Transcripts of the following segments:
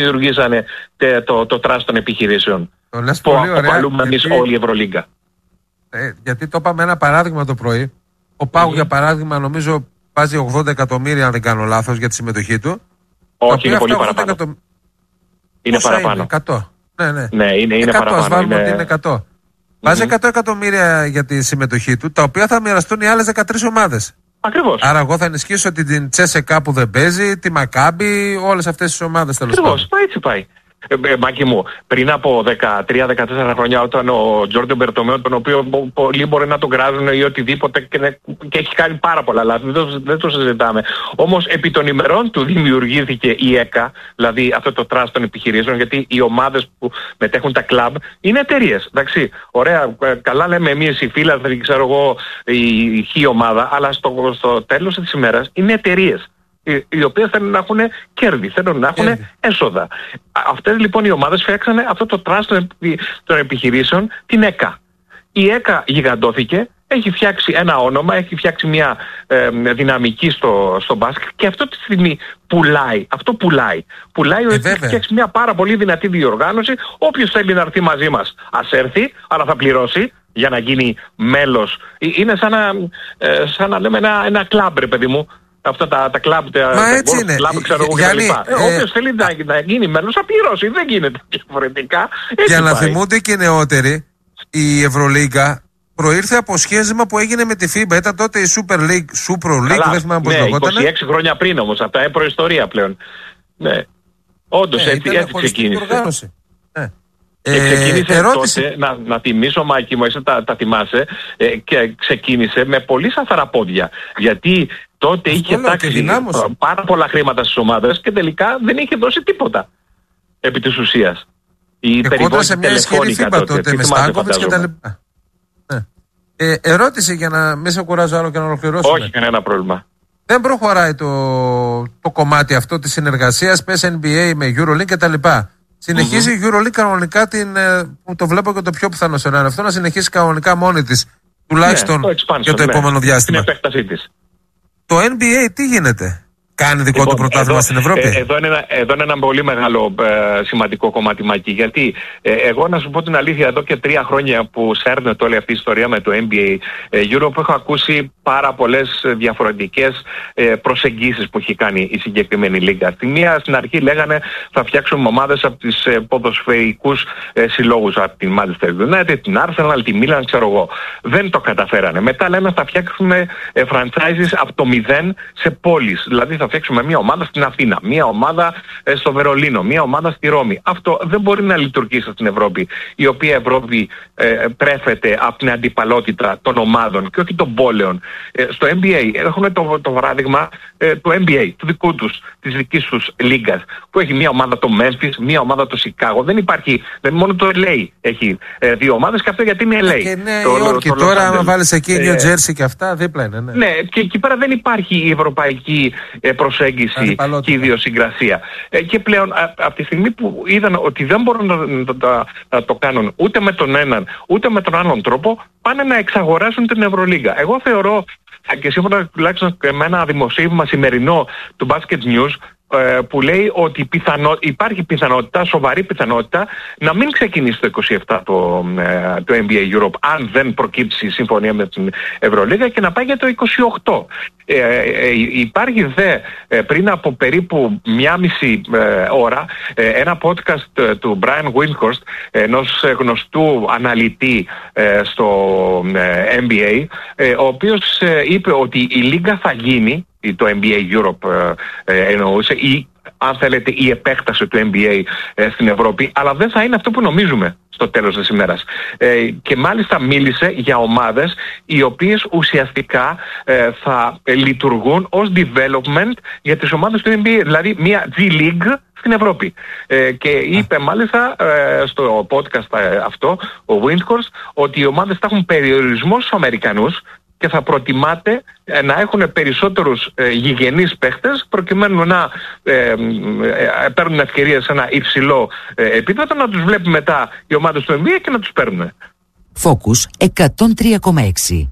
δημιουργήσανε το τράστ των επιχειρήσεων. Που αποκαλούμε εμείς όλη η Ευρωλίγκα. Γιατί το είπαμε ένα παράδειγμα το πρωί. Ο Πάου, για παράδειγμα, νομίζω βάζει 80 εκατομμύρια, αν δεν κάνω λάθος, για τη συμμετοχή του. Όχι, είναι πολύ παραπάνω. Είναι παραπάνω. 100. Ναι, είναι 100, παραπάνω. ας βάλουμε ότι είναι 100. Βάζει 100 εκατομμύρια για τη συμμετοχή του, τα οποία θα μοιραστούν οι άλλες 13 ομάδες. Ακριβώς. Άρα εγώ θα ενισχύσω την Τσέσεκα που δεν παίζει, τη Μακάμπι, όλες αυτές τις ομάδες τέλος πάντων. Ακριβώς, έτσι πάει. Μάκη μου, πριν από 13-14 χρόνια, όταν ο Τζόρντε Μπερτομέο, τον οποίο πολλοί μπορεί να τον κράζουν ή οτιδήποτε και έχει κάνει πάρα πολλά λάθη, δεν το συζητάμε. Όμως επί των ημερών του δημιουργήθηκε η ΕΚΑ, δηλαδή αυτό το τράστ των επιχειρήσεων, γιατί οι ομάδες που μετέχουν τα κλαμπ είναι εταιρείες. Εντάξει, ωραία, καλά λέμε εμείς οι φίλαθλοι, ξέρω εγώ, η χ ομάδα, αλλά στο τέλος της ημέρας είναι εταιρείες, οι οποίες θέλουν να έχουν κέρδη, θέλουν να έχουν έσοδα. Αυτές λοιπόν οι ομάδες φτιάξανε αυτό το τράστ των επιχειρήσεων, την ΕΚΑ. Η ΕΚΑ γιγαντώθηκε, έχει φτιάξει ένα όνομα, έχει φτιάξει μια δυναμική στο μπάσκετ και αυτό τη στιγμή πουλάει. Αυτό πουλάει. Πουλάει ότι έχει φτιάξει μια πάρα πολύ δυνατή διοργάνωση. Όποιος θέλει να έρθει μαζί μας, ας έρθει, αλλά θα πληρώσει για να γίνει μέλος. Είναι σαν να λέμε ένα κλαμπ, ρε παιδί μου. Αυτά τα κλαμπ, ξέρω εγώ κτλ. Όποιος θέλει να γίνει μέλος θα πληρώσει. Δεν γίνεται διαφορετικά. Για να θυμούνται και οι νεότεροι, η Ευρωλίγκα προήρθε από σχέδισμα που έγινε με τη FIBA. Ήταν τότε η Super League, δεν θυμάμαι πώς λεγόταν. 26 χρόνια πριν όμως, αυτά είναι προϊστορία πλέον. Ναι. Όντως έτσι ξεκίνησε. Και ξεκίνησε τότε, να τιμήσω, Μάκη μου, εσύ τα θυμάσαι, και ξεκίνησε με πολύ σαφαρά πόδια. Γιατί τότε είχε τάξει πάρα πολλά χρήματα στις ομάδες και τελικά δεν είχε δώσει τίποτα επί της ουσίας. Κόντρα σε μια ισχυρή FIBA τότε με Στάνκοβιτς και τα λοιπά. Ερώτηση για να μην σε κουράζω άλλο και να ολοκληρώσουμε. Όχι, κανένα πρόβλημα. Δεν προχωράει το κομμάτι αυτό της συνεργασίας, πες NBA με EuroLeague και τα λοιπά. Συνεχίζει η EuroLeague κανονικά, που το βλέπω και το πιο πιθανό σενάριο αυτό, να συνεχίσει κανονικά μόνη της, τουλάχιστον για το επόμενο διάστημα. Την επέκτασή της. Το NBA τι γίνεται? Κάνει δικό του πρωτάθλημα στην Ευρώπη? Εδώ είναι ένα πολύ μεγάλο σημαντικό κομμάτι, Μάκη. Γιατί εγώ να σου πω την αλήθεια, εδώ και 3 χρόνια που σέρνεται όλη αυτή η ιστορία με το NBA Europe, έχω ακούσει πάρα πολλές διαφορετικές προσεγγίσεις που έχει κάνει η συγκεκριμένη λίγα. Στην αρχή λέγανε θα φτιάξουμε ομάδες από τις ποδοσφαιρικούς συλλόγους, από την Manchester United, την Arsenal, τη Milan, ξέρω εγώ. Δεν το καταφέρανε. Μετά λένε θα φτιάξουμε franchises από το 0 σε πόλεις. Δηλαδή θα φτιάξουμε μια ομάδα στην Αθήνα, μια ομάδα στο Βερολίνο, μια ομάδα στη Ρώμη. Αυτό δεν μπορεί να λειτουργήσει στην Ευρώπη, η οποία Ευρώπη πρέφεται από την αντιπαλότητα των ομάδων και όχι των πόλεων. Στο NBA έχουν το παράδειγμα του NBA, του δικού τους, της δικής τους λίγκας, που έχει μια ομάδα το Memphis, μια ομάδα το Chicago. Δεν υπάρχει, μόνο το LA έχει 2 ομάδες, και αυτό γιατί είναι LA. Και Νέα Υόρκη τώρα, άμα βάλεις εκεί New Jersey και αυτά, δίπλα είναι. Ναι, και εκεί πέρα δεν υπάρχει η ευρωπαϊκή προσέγγιση και ιδιοσυγκρασία. Και πλέον από τη στιγμή που είδαν ότι δεν μπορούν να το κάνουν ούτε με τον έναν ούτε με τον άλλον τρόπο, πάνε να εξαγοράσουν την Ευρωλίγκα. Εγώ θεωρώ, και σύμφωνα τουλάχιστον με ένα δημοσίευμα σημερινό του Basket News, που λέει ότι υπάρχει πιθανότητα, σοβαρή πιθανότητα, να μην ξεκινήσει το 27 το NBA Europe, αν δεν προκύψει συμφωνία με την Ευρωλίγα, και να πάει για το 28. Υπάρχει δε πριν από περίπου 1,5 ώρα ένα podcast του Brian Windhorst, ενός γνωστού αναλυτή στο NBA, ο οποίος είπε ότι η Λίγκα θα γίνει, το NBA Europe εννοούσε, ή αν θέλετε η επέκταση του NBA στην Ευρώπη, αλλά δεν θα είναι αυτό που νομίζουμε στο τέλος της ημέρας. Και μάλιστα μίλησε για ομάδες οι οποίες ουσιαστικά θα λειτουργούν ως development για τις ομάδες του NBA, δηλαδή μια G-League στην Ευρώπη. Και είπε μάλιστα στο podcast αυτό ο Windhorst ότι οι ομάδες θα έχουν περιορισμό στους Αμερικανούς και θα προτιμάται να έχουν περισσότερους γηγενείς παίχτες, προκειμένου να παίρνουν ευκαιρίες σε ένα υψηλό επίπεδο, να τους βλέπει μετά οι ομάδες του NBA και να τους παίρνουν. Focus 103,6.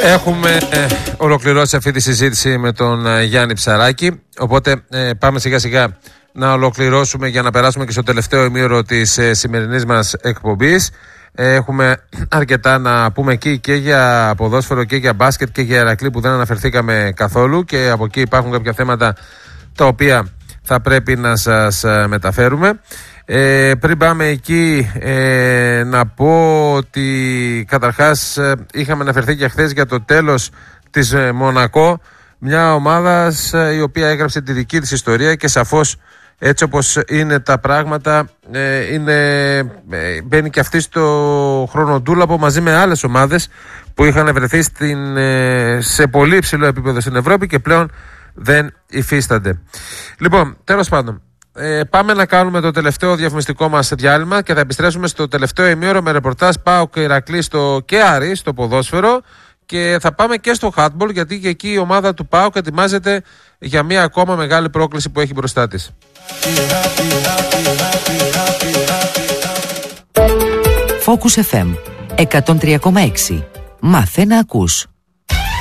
Έχουμε ολοκληρώσει αυτή τη συζήτηση με τον Γιάννη Ψαράκη, οπότε πάμε σιγά σιγά να ολοκληρώσουμε για να περάσουμε και στο τελευταίο ημίωρο της σημερινής μας εκπομπής. Έχουμε αρκετά να πούμε εκεί και για ποδόσφαιρο και για μπάσκετ και για Ηρακλή που δεν αναφερθήκαμε καθόλου, και από εκεί υπάρχουν κάποια θέματα τα οποία θα πρέπει να σας μεταφέρουμε. Πριν πάμε εκεί, να πω ότι καταρχάς είχαμε αναφερθεί και χθες για το τέλος της Μονακό, μια ομάδα η οποία έγραψε τη δική της ιστορία, και σαφώς έτσι όπως είναι τα πράγματα μπαίνει και αυτή στο χρονοτούλαπο μαζί με άλλες ομάδες που είχαν βρεθεί σε πολύ υψηλό επίπεδο στην Ευρώπη και πλέον δεν υφίστανται. Λοιπόν, τέλος πάντων, πάμε να κάνουμε το τελευταίο διαφημιστικό μας διάλειμμα και θα επιστρέψουμε στο τελευταίο ημίωρο με ρεπορτάζ ΠΑΟΚ και Ηρακλή και Άρη στο ποδόσφαιρο, και θα πάμε και στο handball, γιατί και εκεί η ομάδα του ΠΑΟΚ ετοιμάζεται για μια ακόμα μεγάλη πρόκληση που έχει μπροστά της. Focus FM 103,6. Μάθε να ακούς.